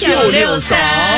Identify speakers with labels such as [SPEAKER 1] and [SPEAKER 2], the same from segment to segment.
[SPEAKER 1] 963。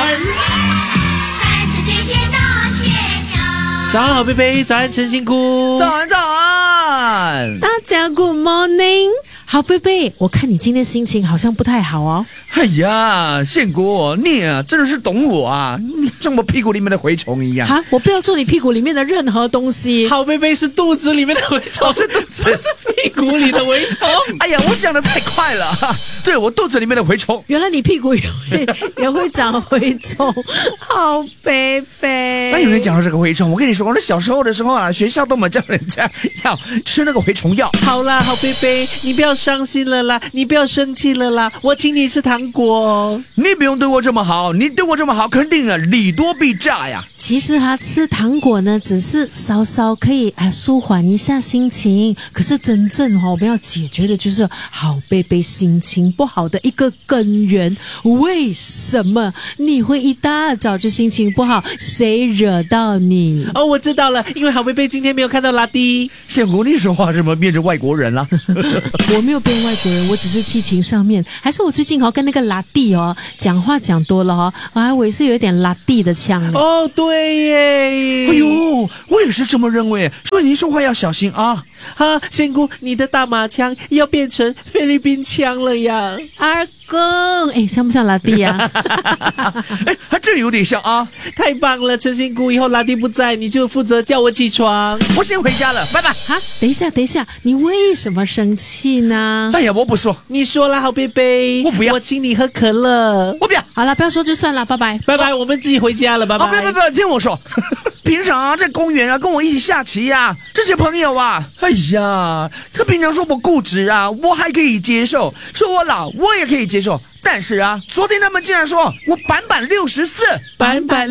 [SPEAKER 1] 早安，好贝贝，早安，陈辛苦，
[SPEAKER 2] 早安，早安，
[SPEAKER 3] 大家 Good morning。好贝贝，我看你今天心情好像不太好哦。
[SPEAKER 2] 哎呀，宪国，你啊真的是懂我啊！你像我屁股里面的蛔虫一样。
[SPEAKER 3] 哈，我不要做你屁股里面的任何东西。
[SPEAKER 1] 好贝贝是肚子里面的蛔虫，
[SPEAKER 2] 是肚子，
[SPEAKER 1] 是屁股里的蛔虫。
[SPEAKER 2] 哎呀，我讲的太快了，对，我肚子里面的蛔虫。
[SPEAKER 3] 原来你屁股也会长蛔虫，好贝贝。
[SPEAKER 2] 那有人讲到这个蛔虫，我跟你说，我小时候的时候啊，学校都没叫人家要吃那个蛔虫药。
[SPEAKER 1] 好啦，好贝贝，你不要伤心了啦，你不要生气了啦，我请你吃糖果。
[SPEAKER 2] 你不用对我这么好，你对我这么好，肯定啊礼多必诈呀。
[SPEAKER 3] 其实吃糖果呢，只是稍稍可以舒缓一下心情，可是真正我们要解决的就是好贝贝心情不好的一个根源。为什么你会一大早就心情不好？谁惹到你？
[SPEAKER 1] 哦，我知道了，因为好贝贝今天没有看到拉蒂。
[SPEAKER 2] 宪国，你说话怎么变成外国人了？
[SPEAKER 3] 我没有变外国人，我只是激情上面，还是我最近跟那个拉蒂讲话讲多了我也是有一点拉蒂的腔。
[SPEAKER 1] 哦，对耶。
[SPEAKER 2] 哎呦，我也是这么认为，所以你说话要小心啊。
[SPEAKER 1] 哈，仙姑，你的大马腔要变成菲律宾腔了呀。
[SPEAKER 3] 二公，像不像拉蒂啊？
[SPEAKER 2] 还真有点像啊。
[SPEAKER 1] 太棒了，陈仙姑，以后拉蒂不在，你就负责叫我起床。
[SPEAKER 2] 我先回家了，拜拜。
[SPEAKER 3] 等一下，你为什么生气呢？
[SPEAKER 2] 哎呀，我不说。
[SPEAKER 1] 你说了，好贝贝，
[SPEAKER 2] 我不要，
[SPEAKER 1] 我请你喝可乐。
[SPEAKER 2] 我不要。
[SPEAKER 3] 好了，不要说就算了，拜拜，
[SPEAKER 1] 拜拜，我们自己回家了，拜拜。
[SPEAKER 2] 不，听我说。平常在公园跟我一起下棋这些朋友哎呀，他平常说我固执我还可以接受，说我老我也可以接受，但是昨天他们竟然说我板板64，
[SPEAKER 1] 板板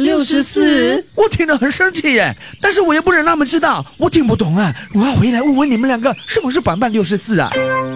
[SPEAKER 1] 64，
[SPEAKER 2] 我听得很生气耶，但是我也不能让他们知道我听不懂我要回来问问你们两个什么是板板64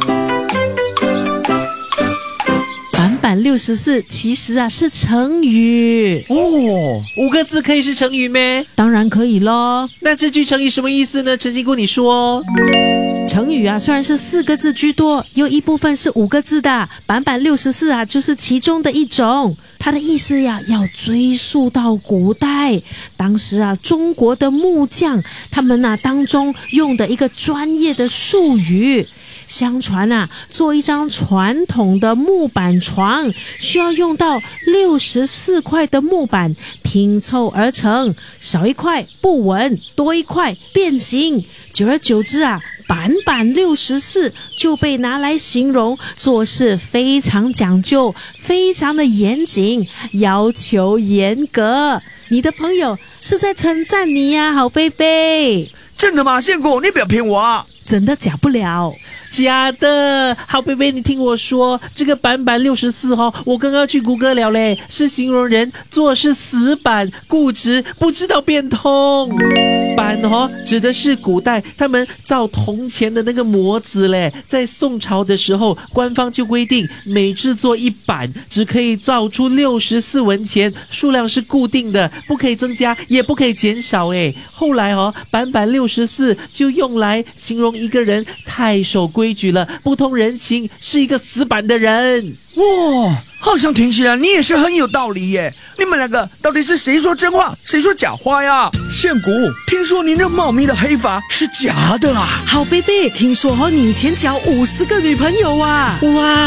[SPEAKER 3] 板64其实是成语
[SPEAKER 2] 哦
[SPEAKER 1] ，5个字可以是成语咩？
[SPEAKER 3] 当然可以咯。
[SPEAKER 1] 那这句成语什么意思呢？陈辛姑你说。
[SPEAKER 3] 成语虽然是4个字居多，有一部分是5个字的，板板64就是其中的一种。它的意思要追溯到古代，当时中国的木匠他们当中用的一个专业的术语。相传做一张传统的木板床需要用到64块的木板拼凑而成，少一块不稳，多一块变形，久而久之板板64就被拿来形容做事非常讲究，非常的严谨，要求严格。你的朋友是在称赞你呀，好贝贝。
[SPEAKER 2] 真的吗？宪国，你不要骗我
[SPEAKER 3] 真的假不了。
[SPEAKER 1] 假的，好贝贝，你听我说，这个板板64我刚刚去谷歌了嘞，是形容人做事死板、固执，不知道变通。板指的是古代他们造铜钱的那个模子嘞，在宋朝的时候，官方就规定每制作一板只可以造出64文钱，数量是固定的，不可以增加，也不可以减少。后来板板64就用来形容一个人太守规矩了，不通人情，是一个死板的人。
[SPEAKER 2] 哇，好像听起来你也是很有道理耶。你们两个到底是谁说真话，谁说假话呀？宪国，听说你那茂密的黑发是假的
[SPEAKER 3] 好贝贝，听说你以前交50个女朋友哇。